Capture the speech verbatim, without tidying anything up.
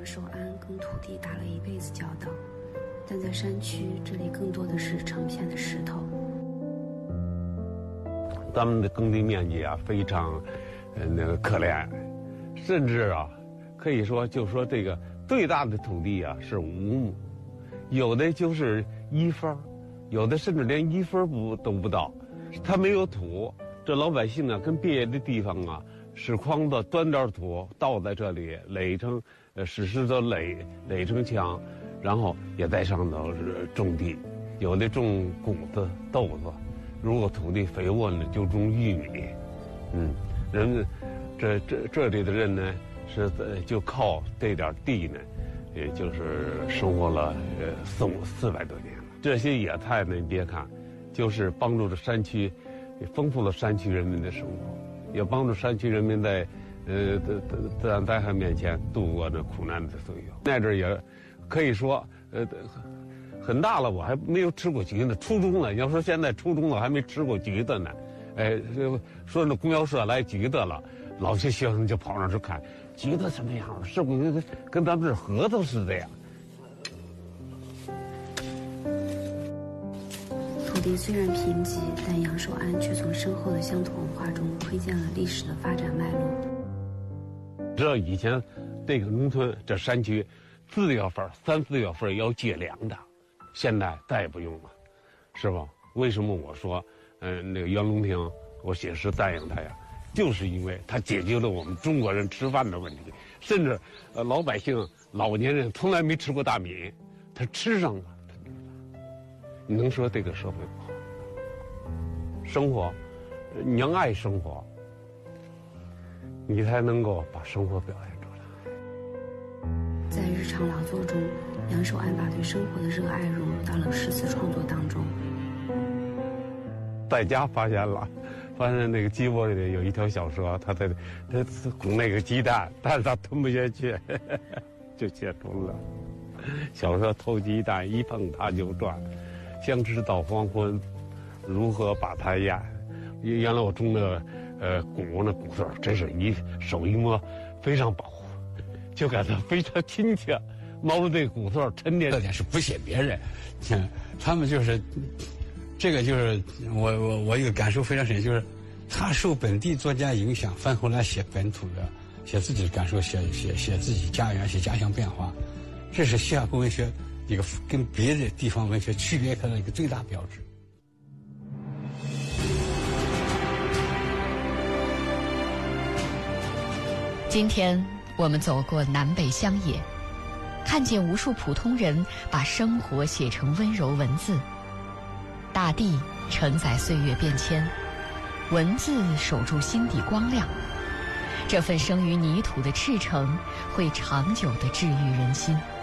守安跟土地打了一辈子交道，但在山区，这里更多的是成片的石头。 咱们的耕地面积啊非常，呃那个可怜，甚至啊，可以说就说这个最大的土地啊是五亩，有的就是一分，有的甚至连一分不都不到，它没有土。这老百姓啊，跟别的地方啊，使筐子端点土倒在这里，垒成呃使石头垒垒成墙，然后也在上头是种地，有的种谷子、豆子，如果土地肥沃呢，就种玉米。嗯，人这这这里的人呢，是呃就靠这点地呢，也就是生活了呃四五四百多年了。这些野菜呢，你别看，就是帮助着山区。也丰富了山区人民的生活，也帮助山区人民在，呃，自自自然灾害面前度过这苦难的岁月。那阵也，可以说，呃，很大了，我还没有吃过橘子。初中了，要说现在初中了还没吃过橘子呢，哎，说那供销社来橘子了，老些学生就跑上去看橘子什么样，是不是跟跟咱们这核桃似的呀？ 土地虽然贫瘠，但杨守安却从深厚的乡土文化中窥见了历史的发展脉络。 知道以前这个农村这山区四月份三四月份要借粮的，现在再也不用了，是吧？为什么我说嗯、呃、那个袁隆平我写诗赞扬他呀，就是因为他解决了我们中国人吃饭的问题，甚至呃老百姓老年人从来没吃过大米，他吃上了。你能说这个社会不好？生活，你要爱生活，你才能够把生活表现出来。 在日常劳作中，杨守安把对生活的热爱融入到了诗词创作当中。 在家发现了，发现那个鸡窝里有一条小蛇，它在它拱那个鸡蛋，但是它吞不下去，就写出了小蛇偷鸡蛋，一碰它就转。相知到黄昏，如何把它咽？原来我种的呃谷那谷穗真是一手一摸非常保护，就感到非常亲切。摸着这谷穗沉淀。 特点是不写别人，嗯，他们就是这个就是我我我一个感受非常深，就是他受本地作家影响，翻回来写本土的，写自己的感受，写写写自己家园，写家乡变化，这是西雅图文学一个跟别的地方文学区别开的一个最大标志。 今天我们走过南北乡野，看见无数普通人把生活写成温柔文字，大地承载岁月变迁，文字守住心底光亮。这份生于泥土的赤诚，会长久地治愈人心。